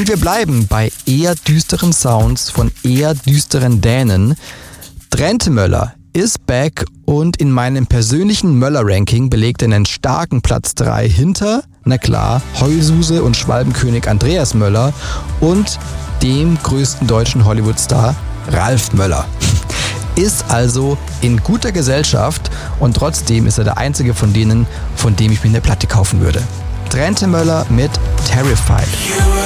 Und wir bleiben bei eher düsteren Sounds von eher düsteren Dänen. Drenthe Möller ist back und in meinem persönlichen Möller-Ranking belegt er einen starken Platz 3 hinter, na klar, Heulsuse und Schwalbenkönig Andreas Möller und dem größten deutschen Hollywood-Star Ralf Möller. Ist also in guter Gesellschaft und trotzdem ist er der einzige von denen, von dem ich mir eine Platte kaufen würde. Drenthe Möller mit Terrified.